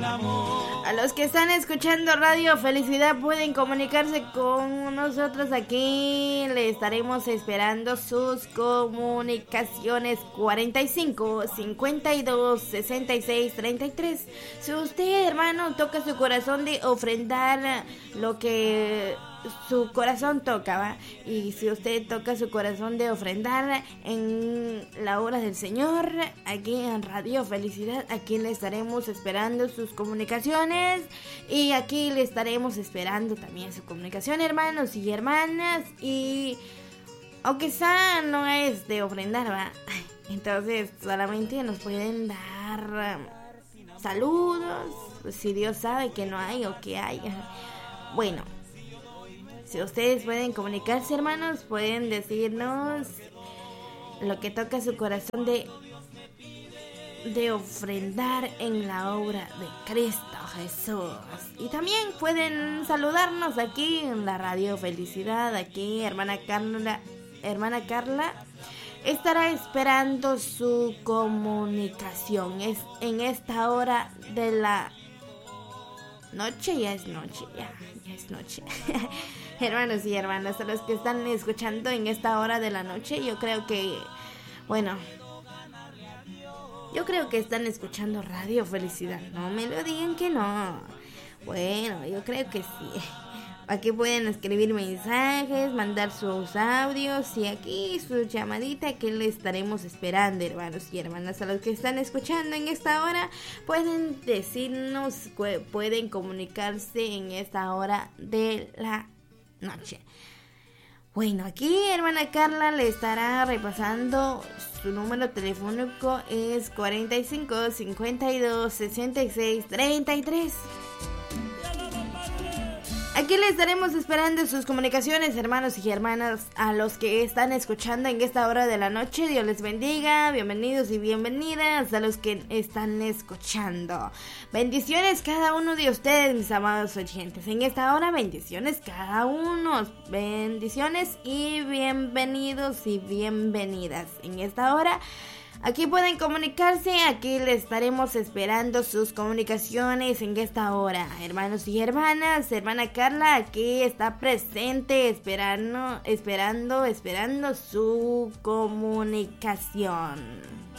A los que están escuchando Radio Felicidad pueden comunicarse con nosotros aquí. Le estaremos esperando sus comunicaciones 45 52 66 33. Si usted, hermano, toca su corazón de ofrendar lo que su corazón toca, ¿va? Y si usted toca su corazón de ofrendar en la hora del Señor, aquí en Radio Felicidad, aquí le estaremos esperando sus comunicaciones y aquí le estaremos esperando también su comunicación, hermanos y hermanas. Y aunque sea no es de ofrendar, ¿va? Entonces solamente nos pueden dar saludos, si Dios sabe que no hay o que hay. Bueno, si ustedes pueden comunicarse, hermanos, pueden decirnos lo que toca su corazón de ofrendar en la obra de Cristo Jesús. Y también pueden saludarnos aquí en la Radio Felicidad. Aquí hermana Carla estará esperando su comunicación. Es en esta hora de la noche, ya es noche. Hermanos y hermanas, a los que están escuchando en esta hora de la noche, yo creo que están escuchando Radio Felicidad. No me lo digan que no. Bueno, yo creo que sí. Aquí pueden escribir mensajes, mandar sus audios y aquí su llamadita que le estaremos esperando, hermanos y hermanas. A los que están escuchando en esta hora pueden decirnos, pueden comunicarse en esta hora de la noche. Bueno, aquí hermana Carla le estará repasando. Su número telefónico es 45 52 66 33. Aquí le estaremos esperando sus comunicaciones, hermanos y hermanas. A los que están escuchando en esta hora de la noche, Dios les bendiga. Bienvenidos y bienvenidas a los que están escuchando. Bendiciones cada uno de ustedes, mis amados oyentes. En esta hora, bendiciones cada uno. Bendiciones y bienvenidos y bienvenidas. En esta hora, aquí pueden comunicarse, aquí les estaremos esperando sus comunicaciones en esta hora. Hermanos y hermanas, hermana Carla aquí está presente esperando su comunicación.